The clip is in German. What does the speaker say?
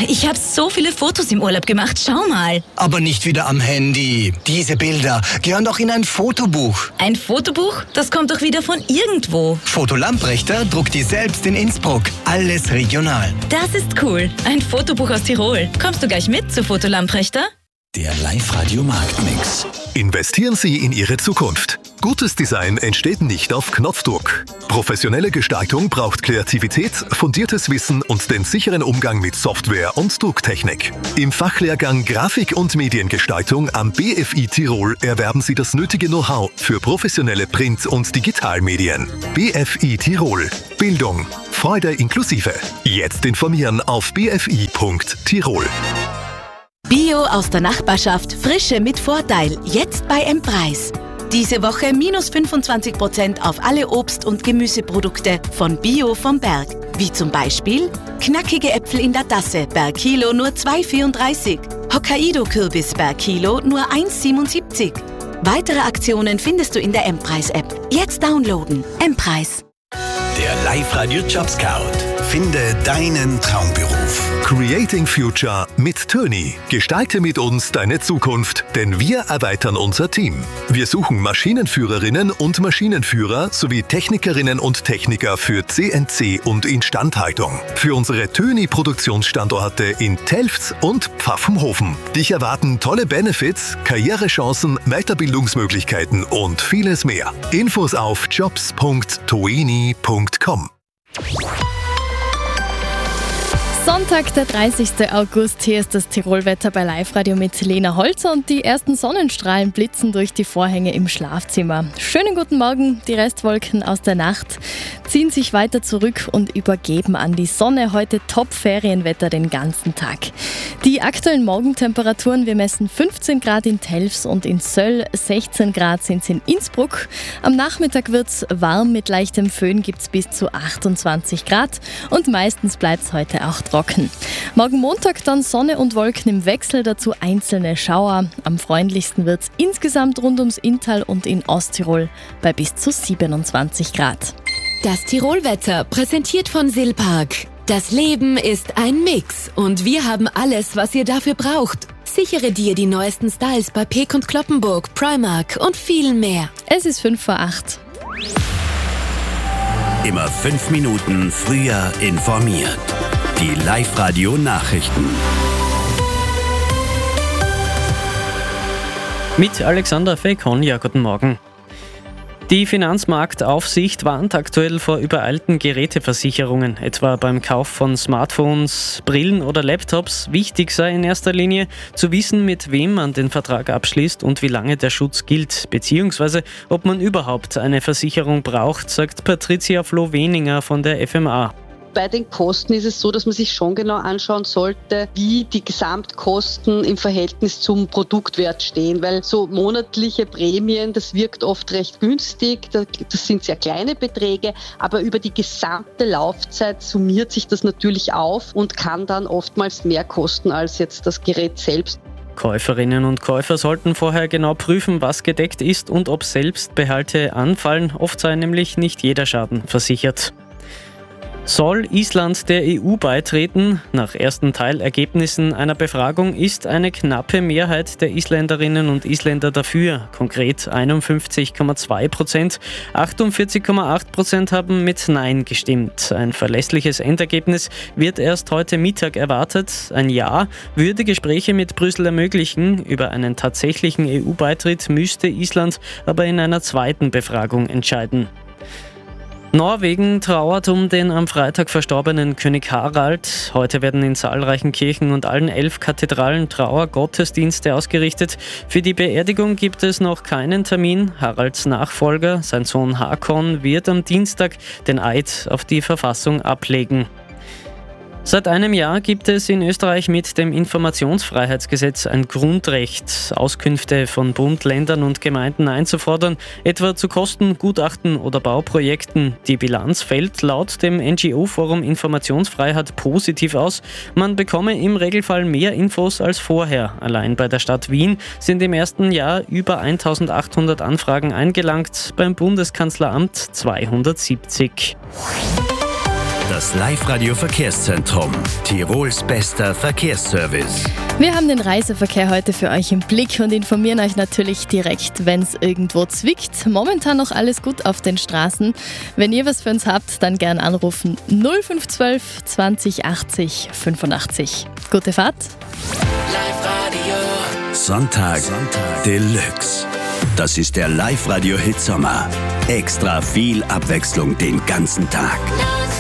Ich habe so viele Fotos im Urlaub gemacht. Schau mal. Aber nicht wieder am Handy. Diese Bilder gehören doch in ein Fotobuch. Ein Fotobuch? Das kommt doch wieder von irgendwo. Foto Lamprechter druckt die selbst in Innsbruck. Alles regional. Das ist cool. Ein Fotobuch aus Tirol. Kommst du gleich mit zu Foto Lamprechter? Der Live-Radio-Marktmix. Investieren Sie in Ihre Zukunft. Gutes Design entsteht nicht auf Knopfdruck. Professionelle Gestaltung braucht Kreativität, fundiertes Wissen und den sicheren Umgang mit Software und Drucktechnik. Im Fachlehrgang Grafik- und Mediengestaltung am BFI Tirol erwerben Sie das nötige Know-how für professionelle Print- und Digitalmedien. BFI Tirol. Bildung. Freude inklusive. Jetzt informieren auf bfi.tirol. Bio aus der Nachbarschaft, Frische mit Vorteil, jetzt bei M-Preis. Diese Woche minus 25% auf alle Obst- und Gemüseprodukte von Bio vom Berg. Wie zum Beispiel knackige Äpfel in der Tasse, per Kilo nur 2,34. Hokkaido-Kürbis per Kilo nur 1,77. Weitere Aktionen findest du in der M-Preis-App. Jetzt downloaden. M-Preis. Der Live-Radio-Job-Scout. Finde deinen Traumberuf. Creating Future mit Töni. Gestalte mit uns deine Zukunft, denn wir erweitern unser Team. Wir suchen Maschinenführerinnen und Maschinenführer sowie Technikerinnen und Techniker für CNC und Instandhaltung. Für unsere Töni-Produktionsstandorte in Telfs und Pfaffenhofen. Dich erwarten tolle Benefits, Karrierechancen, Weiterbildungsmöglichkeiten und vieles mehr. Infos auf jobs.toeni.com. Sonntag, der 30. August. Hier ist das Tirolwetter bei Live-Radio mit Lena Holzer und die ersten Sonnenstrahlen blitzen durch die Vorhänge im Schlafzimmer. Schönen guten Morgen. Die Restwolken aus der Nacht ziehen sich weiter zurück und übergeben an die Sonne. Heute Top-Ferienwetter den ganzen Tag. Die aktuellen Morgentemperaturen, wir messen 15 Grad in Telfs und in Söll, 16 Grad sind es in Innsbruck. Am Nachmittag wird es warm, mit leichtem Föhn gibt es bis zu 28 Grad und meistens bleibt es heute auch trocken. Morgen Montag dann Sonne und Wolken im Wechsel, dazu einzelne Schauer. Am freundlichsten wird es insgesamt rund ums Inntal und in Osttirol bei bis zu 27 Grad. Das Tirolwetter präsentiert von Silpark. Das Leben ist ein Mix und wir haben alles, was ihr dafür braucht. Sichere dir die neuesten Styles bei Peek & Cloppenburg, Primark und viel mehr. Es ist 5:08. Immer 5 Minuten früher informiert. Die Live-Radio-Nachrichten. Mit Alexander Fekonja, guten Morgen. Die Finanzmarktaufsicht warnt aktuell vor übereilten Geräteversicherungen, etwa beim Kauf von Smartphones, Brillen oder Laptops. Wichtig sei in erster Linie zu wissen, mit wem man den Vertrag abschließt und wie lange der Schutz gilt, beziehungsweise ob man überhaupt eine Versicherung braucht, sagt Patricia Floh-Weninger von der FMA. Bei den Kosten ist es so, dass man sich schon genau anschauen sollte, wie die Gesamtkosten im Verhältnis zum Produktwert stehen, weil so monatliche Prämien, das wirkt oft recht günstig, das sind sehr kleine Beträge, aber über die gesamte Laufzeit summiert sich das natürlich auf und kann dann oftmals mehr kosten als jetzt das Gerät selbst. Käuferinnen und Käufer sollten vorher genau prüfen, was gedeckt ist und ob Selbstbehalte anfallen. Oft sei nämlich nicht jeder Schaden versichert. Soll Island der EU beitreten? Nach ersten Teilergebnissen einer Befragung ist eine knappe Mehrheit der Isländerinnen und Isländer dafür. Konkret 51,2%. 48,8% haben mit Nein gestimmt. Ein verlässliches Endergebnis wird erst heute Mittag erwartet. Ein Ja würde Gespräche mit Brüssel ermöglichen. Über einen tatsächlichen EU-Beitritt müsste Island aber in einer zweiten Befragung entscheiden. Norwegen trauert um den am Freitag verstorbenen König Harald. Heute werden in zahlreichen Kirchen und allen 11 Kathedralen Trauergottesdienste ausgerichtet. Für die Beerdigung gibt es noch keinen Termin. Haralds Nachfolger, sein Sohn Hakon, wird am Dienstag den Eid auf die Verfassung ablegen. Seit einem Jahr gibt es in Österreich mit dem Informationsfreiheitsgesetz ein Grundrecht, Auskünfte von Bund, Ländern und Gemeinden einzufordern, etwa zu Kosten, Gutachten oder Bauprojekten. Die Bilanz fällt laut dem NGO-Forum Informationsfreiheit positiv aus. Man bekomme im Regelfall mehr Infos als vorher. Allein bei der Stadt Wien sind im ersten Jahr über 1800 Anfragen eingelangt, beim Bundeskanzleramt 270. Das Live-Radio Verkehrszentrum. Tirols bester Verkehrsservice. Wir haben den Reiseverkehr heute für euch im Blick und informieren euch natürlich direkt, wenn es irgendwo zwickt. Momentan noch alles gut auf den Straßen. Wenn ihr was für uns habt, dann gern anrufen 0512 20 80 85. Gute Fahrt. Sonntag Deluxe. Das ist der Live-Radio Hitsommer. Extra viel Abwechslung den ganzen Tag.